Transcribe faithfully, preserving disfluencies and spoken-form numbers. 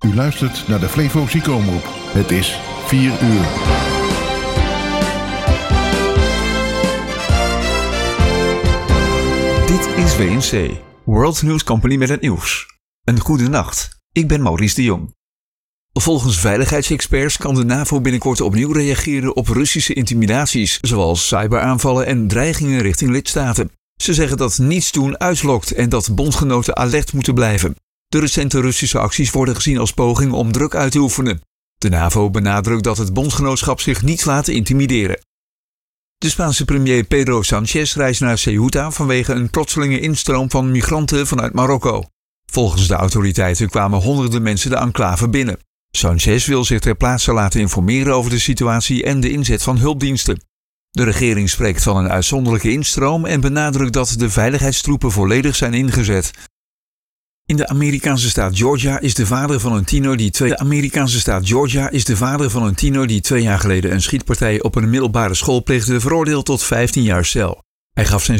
U luistert naar de Flevo Ziekenomroep. Het is vier uur. Dit is W N C, World News Company met het nieuws. Een goede nacht, ik ben Maurice de Jong. Volgens veiligheidsexperts kan de NAVO binnenkort opnieuw reageren op Russische intimidaties, zoals cyberaanvallen en dreigingen richting lidstaten. Ze zeggen dat niets doen uitlokt en dat bondgenoten alert moeten blijven. De recente Russische acties worden gezien als poging om druk uit te oefenen. De NAVO benadrukt dat het bondgenootschap zich niet laat intimideren. De Spaanse premier Pedro Sánchez reist naar Ceuta vanwege een plotselinge instroom van migranten vanuit Marokko. Volgens de autoriteiten kwamen honderden mensen de enclave binnen. Sánchez wil zich ter plaatse laten informeren over de situatie en de inzet van hulpdiensten. De regering spreekt van een uitzonderlijke instroom en benadrukt dat de veiligheidstroepen volledig zijn ingezet. In de Amerikaanse staat Georgia is de vader van een tiener die twee... De Amerikaanse staat Georgia is de vader van een tiener die twee jaar geleden een schietpartij op een middelbare school pleegde veroordeeld tot vijftien jaar cel. Hij gaf zijn